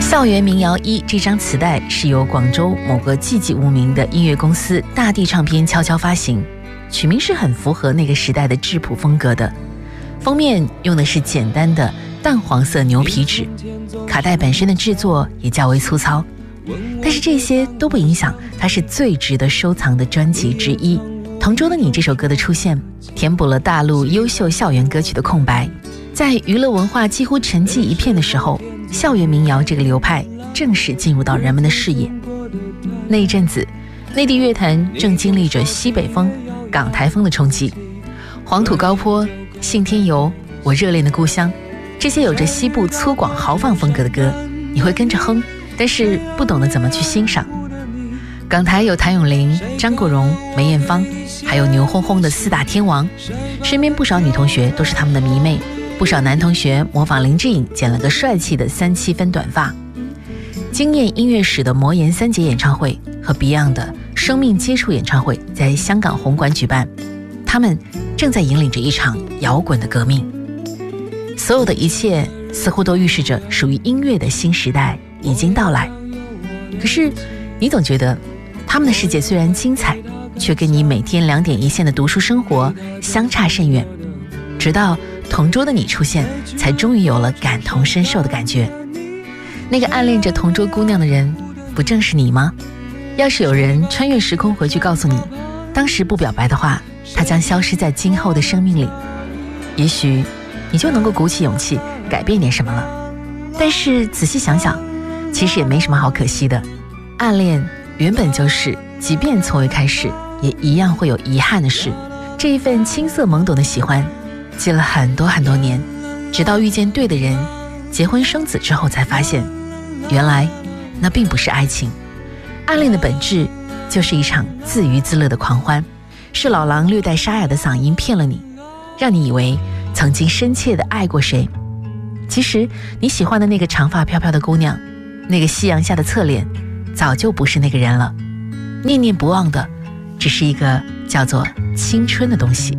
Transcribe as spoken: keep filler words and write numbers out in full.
校园民谣一这张磁带是由广州某个寂寂无名的音乐公司大地唱片悄悄发行，取名是很符合那个时代的质朴风格的。封面用的是简单的淡黄色牛皮纸，卡带本身的制作也较为粗糙，但是这些都不影响它是最值得收藏的专辑之一。《同桌的你》这首歌的出现，填补了大陆优秀校园歌曲的空白。在娱乐文化几乎沉寂一片的时候，校园民谣这个流派正式进入到人们的视野。那一阵子，内地乐坛正经历着西北风、港台风的冲击。黄土高坡、信天游、我热恋的故乡，这些有着西部粗犷豪放风格的歌，你会跟着哼，但是不懂得怎么去欣赏。港台有谭咏麟、张国荣、梅艳芳，还有牛哄哄的四大天王，身边不少女同学都是他们的迷妹，不少男同学模仿林志颖剪了个帅气的三七分短发。惊艳音乐史的魔岩三杰演唱会和 Beyond 的生命接触演唱会在香港红馆举办，他们正在引领着一场摇滚的革命。所有的一切似乎都预示着属于音乐的新时代已经到来。可是你总觉得他们的世界虽然精彩，却跟你每天两点一线的读书生活相差甚远。直到同桌的你出现，才终于有了感同身受的感觉。那个暗恋着同桌姑娘的人，不正是你吗？要是有人穿越时空回去告诉你，当时不表白的话，他将消失在今后的生命里，也许你就能够鼓起勇气改变点什么了。但是仔细想想，其实也没什么好可惜的。暗恋原本就是，即便从未开始，也一样会有遗憾的事。这一份青涩懵懂的喜欢，记了很多很多年，直到遇见对的人，结婚生子之后才发现，原来那并不是爱情。暗恋的本质就是一场自娱自乐的狂欢，是老狼略带沙哑的嗓音骗了你，让你以为曾经深切地爱过谁。其实你喜欢的那个长发飘飘的姑娘，那个夕阳下的侧脸，早就不是那个人了。念念不忘的只是一个叫做青春的东西。